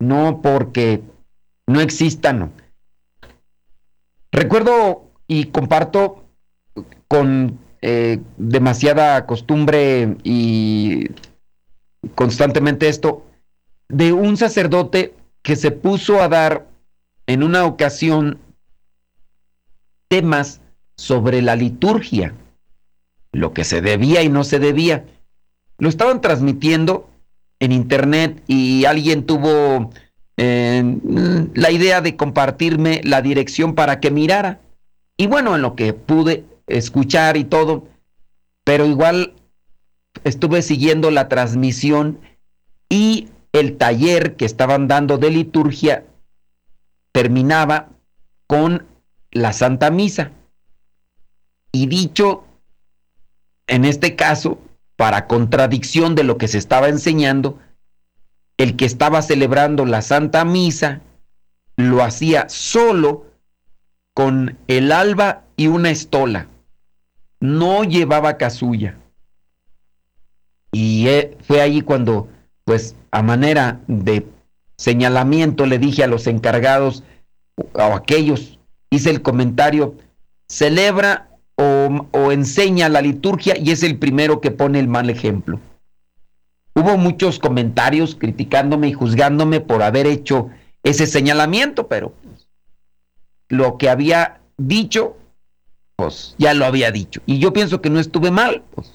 no porque no existan, no. Recuerdo y comparto con demasiada costumbre y constantemente esto, de un sacerdote que se puso a dar en una ocasión temas sobre la liturgia, lo que se debía y no se debía. Lo estaban transmitiendo en internet y alguien tuvo la idea de compartirme la dirección para que mirara. Y bueno, en lo que pude escuchar y todo, pero igual estuve siguiendo la transmisión y el taller que estaban dando de liturgia terminaba con la Santa Misa. Y dicho, en este caso, para contradicción de lo que se estaba enseñando, el que estaba celebrando la Santa Misa lo hacía solo con el alba y una estola. No llevaba casulla. Y fue ahí cuando, pues, a manera de señalamiento, le dije a los encargados, o a aquellos, hice el comentario, celebra o enseña la liturgia y es el primero que pone el mal ejemplo. Hubo muchos comentarios criticándome y juzgándome por haber hecho ese señalamiento, pero lo que había dicho, pues ya lo había dicho. Y yo pienso que no estuve mal, pues.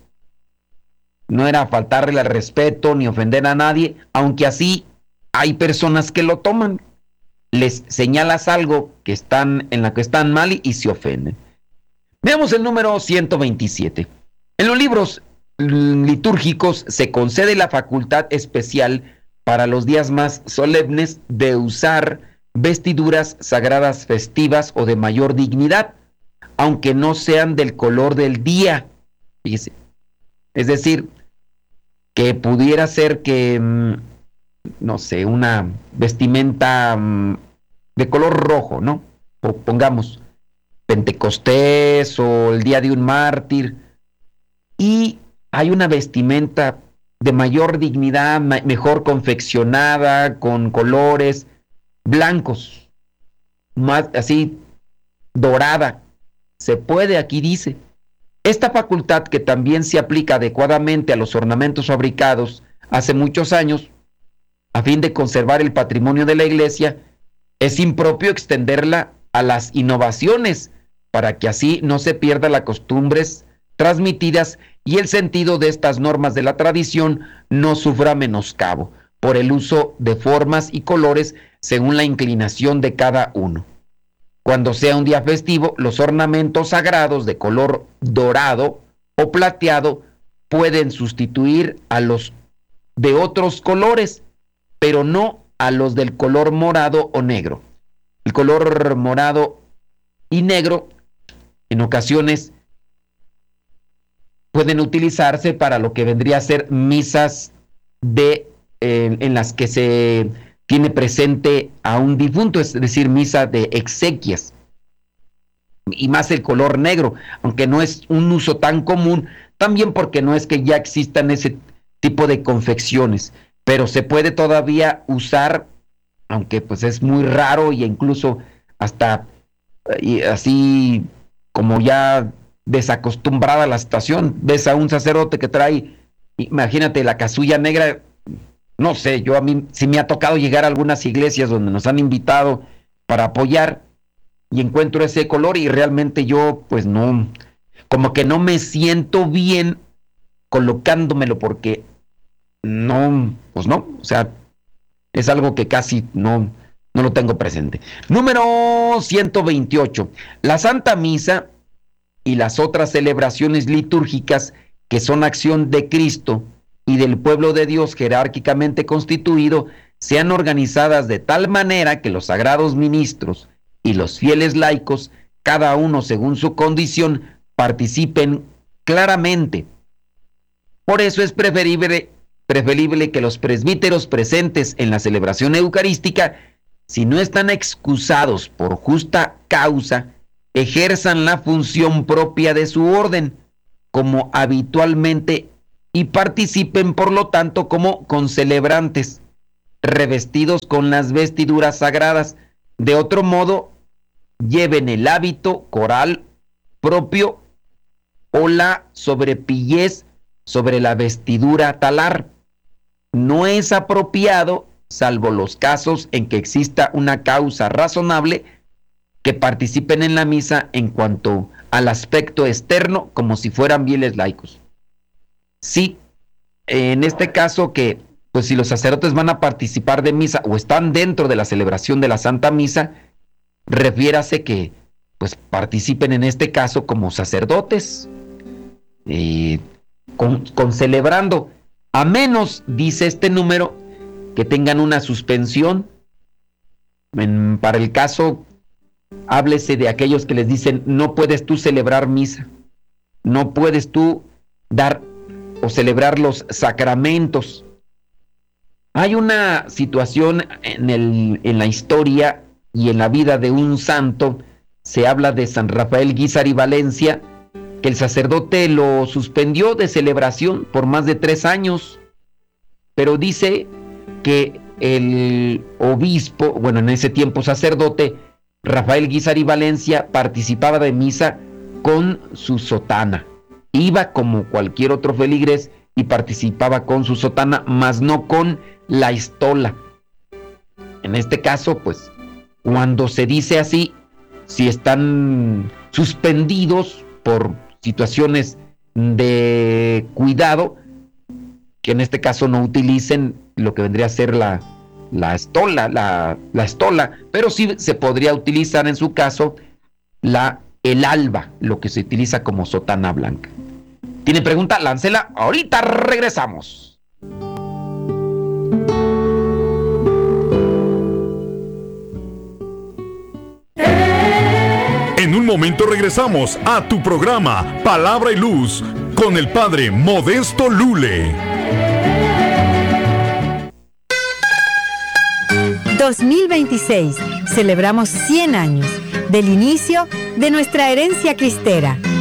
No era faltarle al respeto ni ofender a nadie, aunque así hay personas que lo toman. Les señalas algo que están en la que están mal y se ofenden. Veamos el número 127. En los libros litúrgicos se concede la facultad especial para los días más solemnes de usar vestiduras sagradas festivas o de mayor dignidad, aunque no sean del color del día. Fíjese. Es decir, que pudiera ser que, no sé, una vestimenta de color rojo, ¿no? Pongamos Pentecostés o el día de un mártir. Y hay una vestimenta de mayor dignidad, mejor confeccionada, con colores blancos, más así, dorada. Se puede, aquí dice. Esta facultad, que también se aplica adecuadamente a los ornamentos fabricados hace muchos años, a fin de conservar el patrimonio de la Iglesia, es impropio extenderla a las innovaciones, para que así no se pierda las costumbres transmitidas y el sentido de estas normas de la tradición no sufra menoscabo por el uso de formas y colores según la inclinación de cada uno. Cuando sea un día festivo, los ornamentos sagrados de color dorado o plateado pueden sustituir a los de otros colores, pero no a los del color morado o negro. El color morado y negro en ocasiones pueden utilizarse para lo que vendría a ser misas en las que se tiene presente a un difunto, es decir, misa de exequias. Y más el color negro, aunque no es un uso tan común, también porque no es que ya existan ese tipo de confecciones, pero se puede todavía usar, aunque pues es muy raro y incluso hasta así como ya desacostumbrada la situación. Ves a un sacerdote que trae, imagínate, la casulla negra. No sé, a mí sí me ha tocado llegar a algunas iglesias donde nos han invitado para apoyar y encuentro ese color y realmente yo pues no, como que no me siento bien colocándomelo porque no, pues no, o sea, es algo que casi no lo tengo presente. Número 128. La Santa Misa y las otras celebraciones litúrgicas que son acción de Cristo y del pueblo de Dios jerárquicamente constituido, sean organizadas de tal manera que los sagrados ministros y los fieles laicos, cada uno según su condición, participen claramente. Por eso es preferible que los presbíteros presentes en la celebración eucarística, si no están excusados por justa causa, ejerzan la función propia de su orden, como habitualmente, y participen por lo tanto como concelebrantes. revestidos con las vestiduras sagradas. De otro modo, lleven el hábito coral propio o la sobrepillez sobre la vestidura talar. No es apropiado, salvo los casos en que exista una causa razonable, que participen en la misa en cuanto al aspecto externo, como si fueran fieles laicos. Sí, en este caso que, pues si los sacerdotes van a participar de misa o están dentro de la celebración de la Santa Misa, refiérase que, pues participen en este caso como sacerdotes, con celebrando, a menos, dice este número, que tengan una suspensión. Para el caso, háblese de aquellos que les dicen, no puedes tú celebrar misa, no puedes tú dar o celebrar los sacramentos. Hay una situación en la historia y en la vida de un santo, se habla de San Rafael Guízar Valencia, que el sacerdote lo suspendió de celebración por más de 3 años, pero dice que el obispo, bueno, en ese tiempo sacerdote, Rafael Guízar Valencia, participaba de misa con su sotana. Iba como cualquier otro feligres y participaba con su sotana, mas no con la estola. En este caso, pues, cuando se dice así, si están suspendidos por situaciones de cuidado, que en este caso no utilicen lo que vendría a ser la estola, pero sí se podría utilizar en su caso el alba, lo que se utiliza como sotana blanca. ¿Tiene pregunta? Láncela, ahorita regresamos. En un momento regresamos a tu programa Palabra y Luz con el Padre Modesto Lule. 2026. Celebramos 100 años del inicio de nuestra herencia cristera.